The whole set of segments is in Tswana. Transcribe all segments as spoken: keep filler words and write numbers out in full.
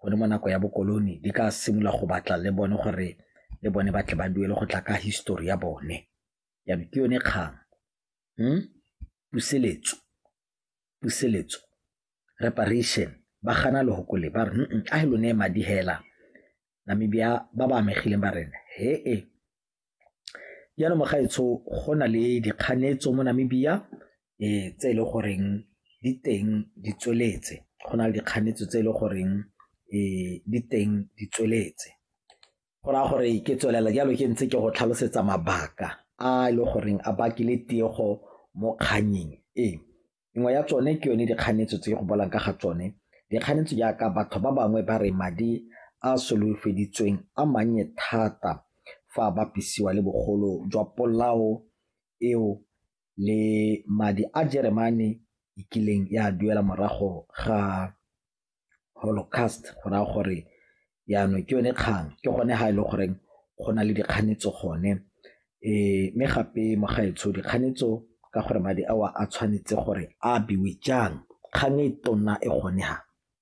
gone mo nako ya bokoloni di ka simolola go batla le bone gore le bone ba tle ba duele go tla ka history ya bone ya ke yone kgang hm puseletso puseletso reparation ba gana le hokole ba re a helo ne madi hela Namibia ba ba amegileng ba rena he e ya no mogaetso go na le dikganetso mo Namibia e tse le goreng di teng di tsweletse go na le dikganetso tse le goreng e di teng di tsweletse go ra gore ke tswelela jalo ke ntse ke go tlhalosetsa mabaka a le goreng a bakile tiego mo kganyeng e ngwe ya tsone ke yone dikganetso tse go bolang ka ga tsone dikganetso jaaka batho ba bangwe ba re madi a solofeditsweng a mannye thata fa ba pisiwa le bogolo jwa polao eo le madi a Jeremane e kileng ya duela morago ga Holocaust go ra gore ya no ke yone kgang ke gone ha ile gore go na le dikganetso gone e me gape mogaetso dikganetso ka gore madi a wa a tshwanetse gore a biwe jang kgang e tona e gone ha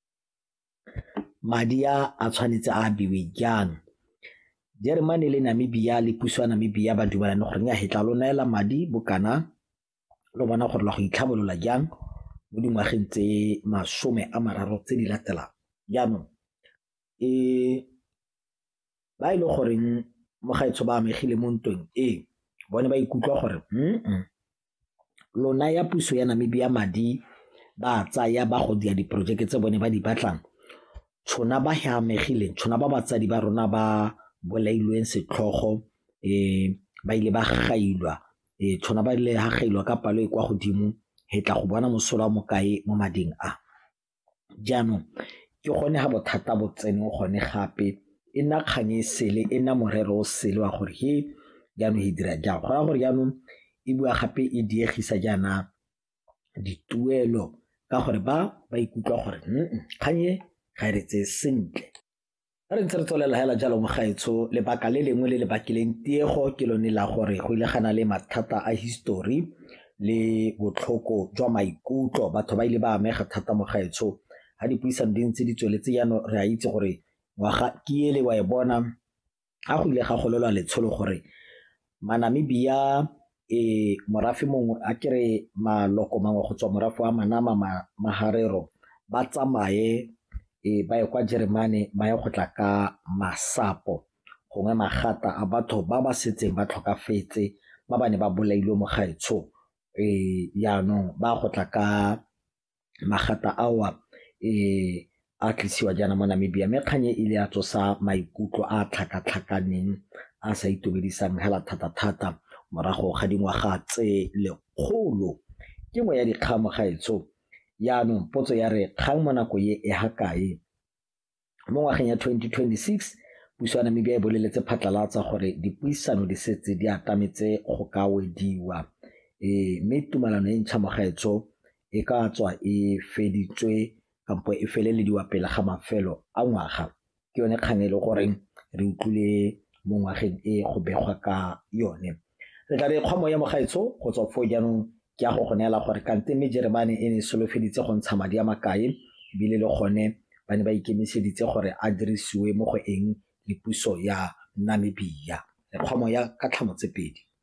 madi a a tshwanetse a biwe jang Jeremane le Namibia le puso ya Namibia ba dumelane gore ya hetla lo naela madi bokana lo bona gore la go itlhabolola jang mo dingwageng tse masome a mararo tse di latelang jaanong e ba ile gore mogaetso ba amegile mo ntweng e bone ba ikutlwa gore mm lona ya puso ya Namibia madi ba tsaya ba go dia diprojeke tse bone ba di batlang tshona ba ha amegile tshona ba batsadi ba rona ba bolailweng setlhogo e ba ile ba gailwa e tshona ba ile ha gailwa ka palo e kwa godimo hetla go bona mosola mo kae mo mading a jaanong ke gone ha bothata bo tsene gone gape e na kganye sele e na morero o sele wa gore he jaanong e dira jang go ra gore jaanong e bua gape e diegisa jana dituelo ka gore ba ba ikutlwa gore kganye ga re tse sentle re ntse re tsolela hela jalo mogaetso lebaka le lengwe le le bakileng tiego ke lone la gore go ile gana le mathata a history le botlhoko jwa maikutlo batho ba ile ba amega thata mogaetso ha dipuisano di ntse di tsweletse yano re a itse gore ngwaga ke ele wa e bona a go ile ga gololwa letsholo gore Manamibia e morafi mongwe a kere maloko mangwe go tswa morafi wa Manama Maharero ba tsamaye e ba ye kwa Jeremane ba ye go tla ka masapo gongwe magata a batho ba ba setseng ba tlhokafetse ba bane ba bolailwe mo gaetsho e yaanong ba go tla ka magata awa e a tlisiwa jana mo Namibia me kganye ile ya tsosa maikutlo a tlhakatlhakaneng a sa itobedisang hela thata-thata morago ga dingwaga tse lekgolo ke ngwe ya dikgamo gaetso yaanong potso ya re kgang mo nako ye e ha kae mo ngwageng ya twenty twenty-six puso ya Namibia e boleletse phatlalatsa gore dipuisano di setse di atametse go ka wediwa e me tumalano e ntšha mogaetso e ka tswa e feditswe kampo e felelediwa pele ga mafelo a ngwaga ke yone kgang e le gore re utlwile mo ngwageng e go begwa ka yone re tla re kgomo ya mogaetso go tswa fo jaanong ke a go go neela gore kante me Jeremane e ne solofeditse go ntsha madi a makae bile le gone ba ne ba ikemiseditse gore a dirisiwe mo go eng le puso ya Namibia re kgomo ya ka tlhamo tse pedi